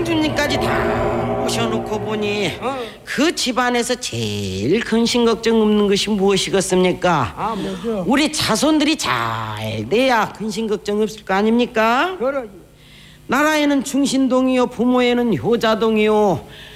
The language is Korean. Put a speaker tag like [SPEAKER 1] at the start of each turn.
[SPEAKER 1] 장주님까지 다 모셔놓고 보니 그 집안에서 제일 근심 걱정 없는 것이 무엇이겠습니까?
[SPEAKER 2] 뭐죠?
[SPEAKER 1] 우리 자손들이 잘 돼야 근심 걱정 없을 거 아닙니까?
[SPEAKER 2] 그러지.
[SPEAKER 1] 나라에는 충신동이요, 부모에는 효자동이요,